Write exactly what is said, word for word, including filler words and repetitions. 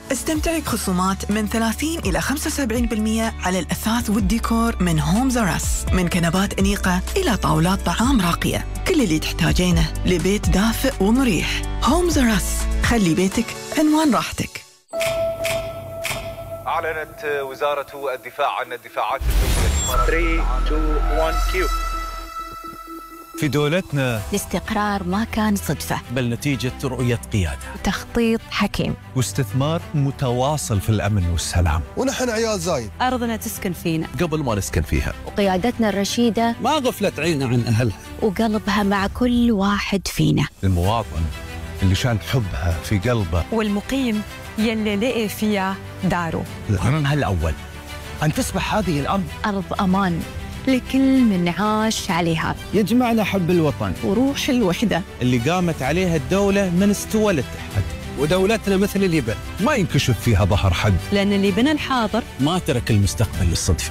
استمتعي بخصومات من ثلاثين إلى خمسة وسبعين بالمئة على الأثاث والديكور من هومز أر أس، من كنبات أنيقة إلى طاولات طعام راقية. كل اللي تحتاجينه لبيت دافئ ومريح. هومز أر أس، خلي بيتك عنوان راحتك. أعلنت وزارة الدفاع عن الدفاعات الجوية ثلاثة اثنين واحد كيو. في دولتنا الاستقرار ما كان صدفة، بل نتيجة رؤية قيادة تخطيط حكيم واستثمار متواصل في الأمن والسلام. ونحن عيال زايد، أرضنا تسكن فينا قبل ما نسكن فيها، وقيادتنا الرشيدة ما غفلت عيننا عن أهلها، وقلبها مع كل واحد فينا. المواطن اللي شان حبها في قلبه، والمقيم يلي لقي فيها داره. القرن الأول أن تصبح هذه الأرض أرض أمان لكل من عاش عليها، يجمعنا حب الوطن وروح الوحدة اللي قامت عليها الدولة من استوى للتحد. ودولتنا مثل اليبن ما ينكشف فيها ظهر حد، لأن اللي بنى الحاضر ما ترك المستقبل للصدفة.